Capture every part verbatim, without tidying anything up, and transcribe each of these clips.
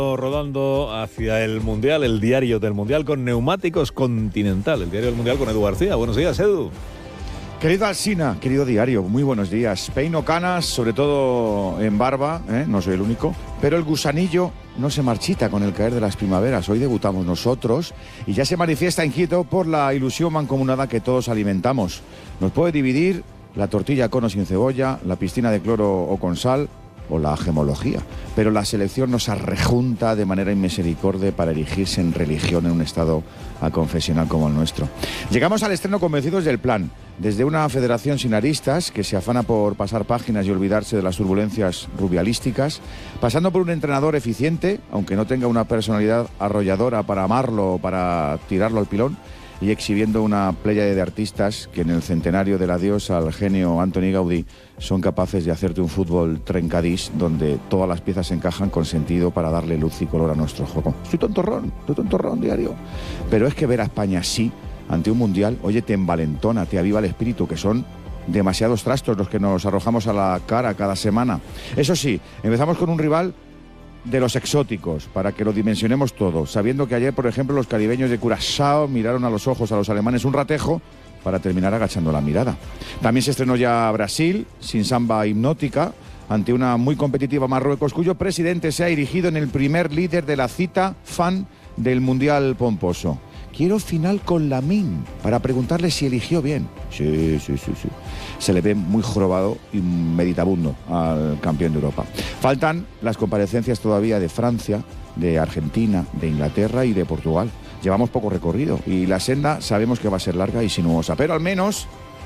Rodando hacia el Mundial, el diario del Mundial con Neumáticos Continental, el diario del Mundial con Edu García. Buenos días, Edu. Querido Alsina, querido diario, muy buenos días. Peino canas, sobre todo en barba, ¿eh? No soy el único, pero el gusanillo no se marchita con el caer de las primaveras. Hoy debutamos nosotros y ya se manifiesta inquieto por la ilusión mancomunada que todos alimentamos. Nos puede dividir la tortilla con o sin cebolla, la piscina de cloro o con sal, o la gemología, pero la selección nos arrejunta de manera inmisericordia para erigirse en religión en un estado aconfesional como el nuestro. Llegamos al estreno convencidos del plan, desde una federación sin aristas que se afana por pasar páginas y olvidarse de las turbulencias rubialísticas, pasando por un entrenador eficiente, aunque no tenga una personalidad arrolladora para amarlo o para tirarlo al pilón, y exhibiendo una pléyade de artistas que en el centenario del adiós al genio Antoni Gaudí son capaces de hacerte un fútbol trencadís donde todas las piezas encajan con sentido para darle luz y color a nuestro juego. Estoy tontorrón, estoy tontorrón diario. Pero es que ver a España así, ante un mundial, oye, te envalentona, te aviva el espíritu, que son demasiados trastos los que nos arrojamos a la cara cada semana. Eso sí, empezamos con un rival de los exóticos, para que lo dimensionemos todo, sabiendo que ayer, por ejemplo, los caribeños de Curazao miraron a los ojos a los alemanes un ratejo para terminar agachando la mirada. También se estrenó ya Brasil, sin samba hipnótica, ante una muy competitiva Marruecos, cuyo presidente se ha erigido en el primer líder de la cita fan del Mundial pomposo. Quiero final con Lamine, para preguntarle si eligió bien. Sí, sí, sí, sí. Se le ve muy jorobado y meditabundo al campeón de Europa. Faltan las comparecencias todavía de Francia, de Argentina, de Inglaterra y de Portugal. Llevamos poco recorrido y la senda sabemos que va a ser larga y sinuosa, pero al menos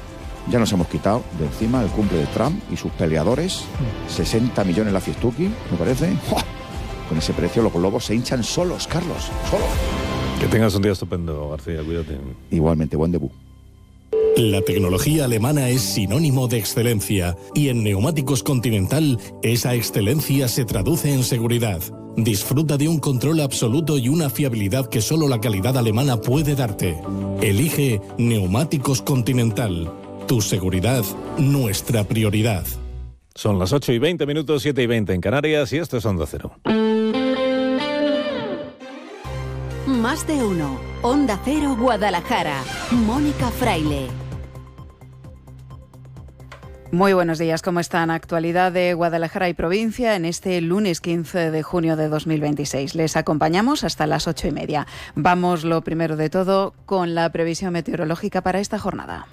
ya nos hemos quitado de encima el cumple de Trump y sus peleadores. sesenta millones la fiestuki, me parece. ¡Uah! Con ese precio los globos se hinchan solos, Carlos, solos. Que tengas un día estupendo, García, cuídate. Igualmente, buen debut. La tecnología alemana es sinónimo de excelencia y en Neumáticos Continental esa excelencia se traduce en seguridad. Disfruta de un control absoluto y una fiabilidad que solo la calidad alemana puede darte. Elige Neumáticos Continental. Tu seguridad, nuestra prioridad. Son las ocho y veinte minutos, siete y veinte en Canarias y esto es Onda Cero. Más de uno. Onda Cero Guadalajara. Mónica Fraile. Muy buenos días, ¿cómo están? Actualidad de Guadalajara y provincia en este lunes quince de junio de dos mil veintiséis. Les acompañamos hasta las ocho y media. Vamos, lo primero de todo, con la previsión meteorológica para esta jornada.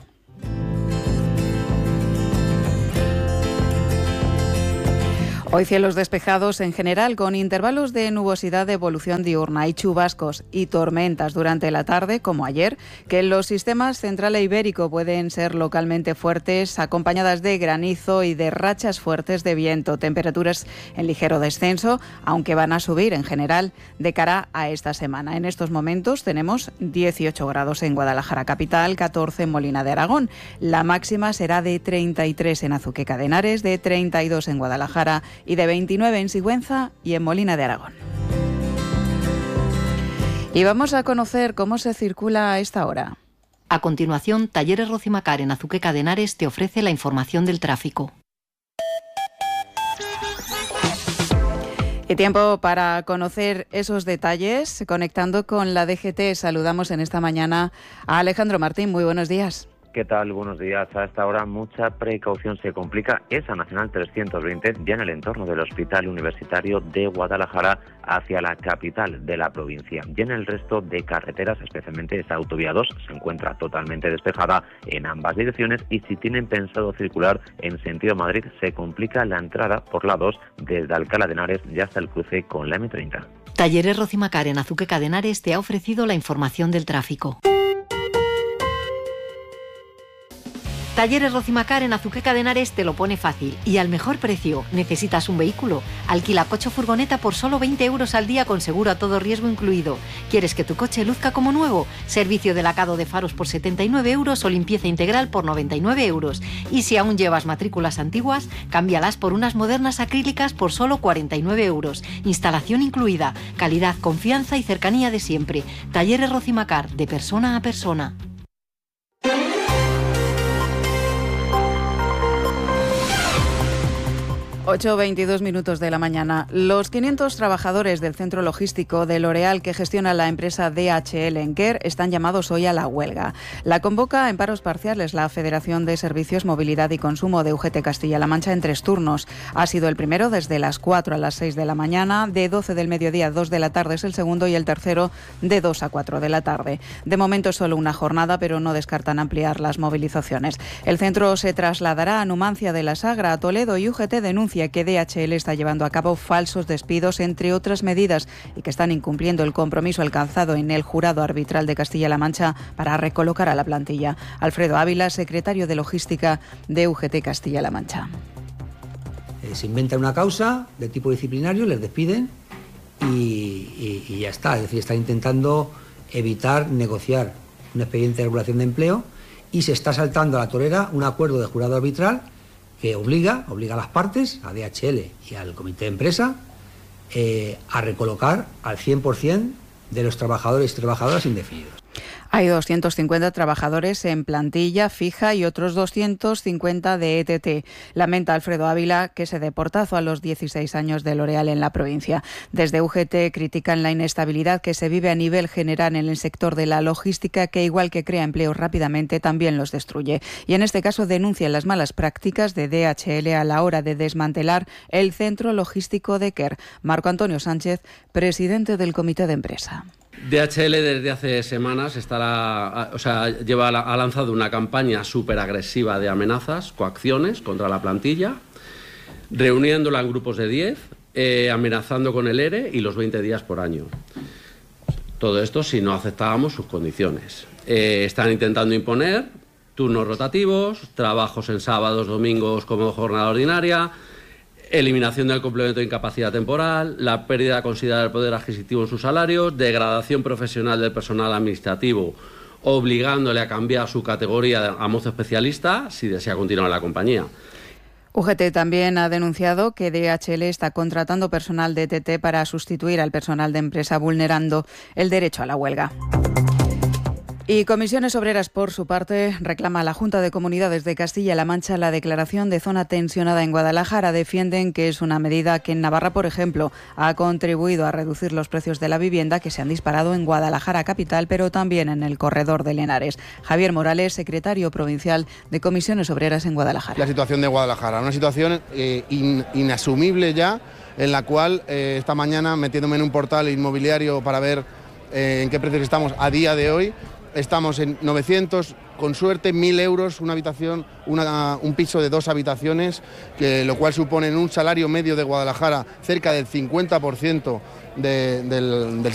Hoy cielos despejados en general, con intervalos de nubosidad de evolución diurna y chubascos y tormentas durante la tarde, como ayer, que en los sistemas central e ibérico pueden ser localmente fuertes, acompañadas de granizo y de rachas fuertes de viento. Temperaturas en ligero descenso, aunque van a subir en general de cara a esta semana. En estos momentos tenemos dieciocho grados en Guadalajara capital, catorce en Molina de Aragón. La máxima será de treinta y tres en Azuqueca de Henares, de treinta y dos en Guadalajara y de veintinueve en Sigüenza y en Molina de Aragón. Y vamos a conocer cómo se circula a esta hora. A continuación, Talleres Rocimacar en Azuqueca de Henares te ofrece la información del tráfico. Y tiempo para conocer esos detalles. Conectando con la D G T, saludamos en esta mañana a Alejandro Martín. Muy buenos días. ¿Qué tal? Buenos días. A esta hora mucha precaución se complica esa Nacional trescientos veinte ya en el entorno del Hospital Universitario de Guadalajara hacia la capital de la provincia. Y en el resto de carreteras, especialmente esta autovía dos, se encuentra totalmente despejada en ambas direcciones y si tienen pensado circular en sentido Madrid se complica la entrada por la dos desde Alcalá de Henares y hasta el cruce con la eme treinta. Talleres Rocimacar en Azuqueca de Henares te ha ofrecido la información del tráfico. Talleres Rocimacar en Azuqueca de Henares te lo pone fácil y al mejor precio. ¿Necesitas un vehículo? Alquila coche o furgoneta por solo veinte euros al día con seguro a todo riesgo incluido. ¿Quieres que tu coche luzca como nuevo? Servicio de lavado de faros por setenta y nueve euros o limpieza integral por noventa y nueve euros. Y si aún llevas matrículas antiguas, cámbialas por unas modernas acrílicas por solo cuarenta y nueve euros. Instalación incluida. Calidad, confianza y cercanía de siempre. Talleres Rocimacar, de persona a persona. ocho veintidós minutos de la mañana. Los quinientos trabajadores del centro logístico de L'Oréal que gestiona la empresa D H L en Quer están llamados hoy a la huelga. La convoca en paros parciales la Federación de Servicios, Movilidad y Consumo de U G T Castilla-La Mancha en tres turnos. Ha sido el primero desde las cuatro a las seis de la mañana, de doce del mediodía a dos de la tarde es el segundo y el tercero de dos a cuatro de la tarde. De momento es solo una jornada, pero no descartan ampliar las movilizaciones. El centro se trasladará a Numancia de la Sagra, a Toledo, y U G T denuncia que D H L está llevando a cabo falsos despidos, entre otras medidas, y que están incumpliendo el compromiso alcanzado en el jurado arbitral de Castilla-La Mancha para recolocar a la plantilla. Alfredo Ávila, secretario de Logística de U G T Castilla-La Mancha. Eh, se inventa una causa de tipo disciplinario, les despiden y, y, y ya está. Es decir, están intentando evitar negociar un expediente de regulación de empleo y se está saltando a la torera un acuerdo de jurado arbitral que obliga, obliga a las partes, a D H L y al comité de empresa, eh, a recolocar al cien por ciento de los trabajadores y trabajadoras indefinidos. Hay doscientos cincuenta trabajadores en plantilla fija y otros doscientos cincuenta de E T T. Lamenta Alfredo Ávila que se dé portazo a los dieciséis años de L'Oréal en la provincia. Desde U G T critican la inestabilidad que se vive a nivel general en el sector de la logística, que igual que crea empleos rápidamente, también los destruye. Y en este caso denuncian las malas prácticas de D H L a la hora de desmantelar el centro logístico de Quer. Marco Antonio Sánchez, presidente del comité de empresa. D H L desde hace semanas estará, o sea, lleva, ha lanzado una campaña súper agresiva de amenazas, coacciones contra la plantilla, reuniéndola en grupos de diez, eh, amenazando con el E R E y los veinte días por año. Todo esto si no aceptábamos sus condiciones. Eh, están intentando imponer turnos rotativos, trabajos en sábados, domingos como jornada ordinaria, eliminación del complemento de incapacidad temporal, la pérdida considerada del poder adquisitivo en sus salarios, degradación profesional del personal administrativo, obligándole a cambiar su categoría a mozo especialista si desea continuar en la compañía. U G T también ha denunciado que D H L está contratando personal de E T T para sustituir al personal de empresa, vulnerando el derecho a la huelga. Y Comisiones Obreras, por su parte, reclama a la Junta de Comunidades de Castilla-La Mancha la declaración de zona tensionada en Guadalajara. Defienden que es una medida que en Navarra, por ejemplo, ha contribuido a reducir los precios de la vivienda, que se han disparado en Guadalajara capital, pero también en el corredor de Lenares. Javier Morales, secretario provincial de Comisiones Obreras en Guadalajara. La situación de Guadalajara, una situación eh, in, inasumible ya, en la cual eh, esta mañana, metiéndome en un portal inmobiliario para ver eh, en qué precios estamos a día de hoy, estamos en novecientos, con suerte mil euros, una habitación, una, un piso de dos habitaciones, que, lo cual supone en un salario medio de Guadalajara cerca del cincuenta por ciento de, del, del